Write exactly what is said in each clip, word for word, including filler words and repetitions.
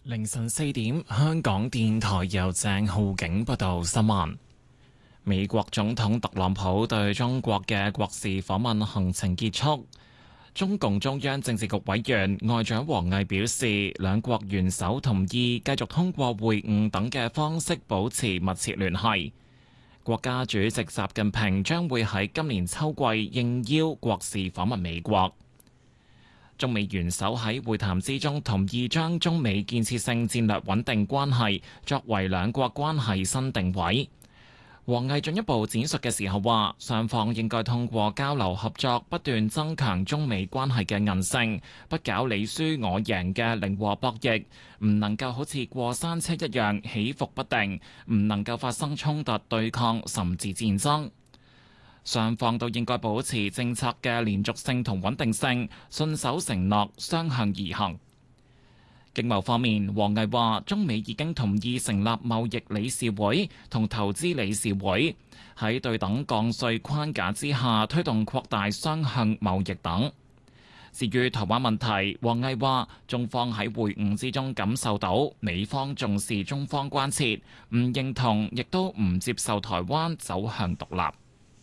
凌晨四點，香港電台由鄭浩景報道新聞。美國總統特朗普對中國嘅國事訪問行程結束。中共中央政治局委員外長王毅表示，兩國元首同意繼續通過會晤等嘅方式保持密切聯繫。國家主席習近平將會喺今年秋季應邀國事訪問美國。中美元首喺會談之中同意將中美建設性戰略穩定關係作為兩國關係新定位。王毅進一步闡述嘅時候話，雙方應該通過交流合作，不斷增強中美關係嘅韌性，不搞你輸我贏嘅零和博弈，唔能夠好似過山車一樣起伏不定，唔能夠發生衝突對抗甚至戰爭。雙方都應該保持政策嘅連續性同穩定性，信守承諾，相向而行。經貿方面，王毅話中美已經同意成立貿易理事會同投資理事會，喺對等降稅框架之下推動擴大雙向貿易等。至於台灣問題，王毅話中方喺會晤之中感受到美方重視中方關切，唔認同亦都唔接受台灣走向獨立。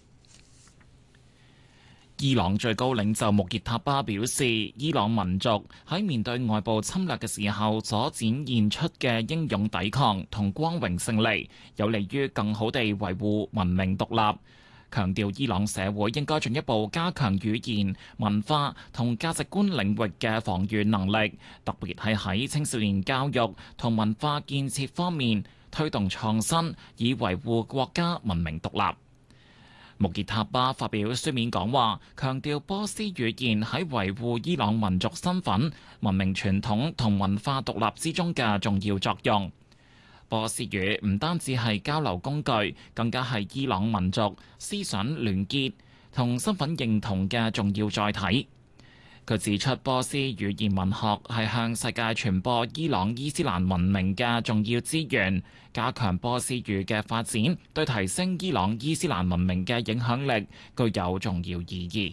伊朗最高領袖穆傑塔巴表示，伊朗民族喺面對外部侵略嘅時候所展現出嘅英勇抵抗同光榮勝利，有利於更好地維護文明獨立。強調伊朗社會應該進一步加強語言、文化同價值觀領域嘅防禦能力，特別係喺青少年教育同文化建設方面推動創新，以維護國家文明獨立。穆傑塔巴發表書面講話，強調波斯語言喺維護伊朗民族身份、文明傳統同文化獨立之中嘅重要作用。波斯語唔單止係交流工具，更加係伊朗民族思想聯結同身份認同嘅重要載體。佢指出，波斯語言文學係向世界傳播伊朗伊斯蘭文明嘅重要資源，加強波斯語嘅發展，對提升伊朗伊斯蘭文明嘅影響力具有重要意義。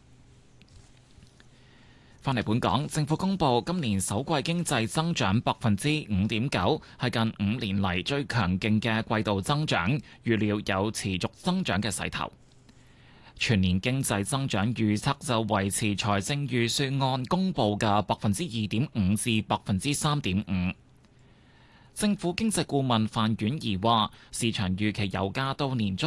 返嚟本港，政府公布今年首季經濟增長百分之五點九，係近五年嚟最強勁嘅季度增長，預料有持續增長嘅勢頭。全年經濟增長預測就維持財政預算案公布嘅百分之二點五至百分之三點五。政府經濟顧問范婉儀話：市場預期油價到年中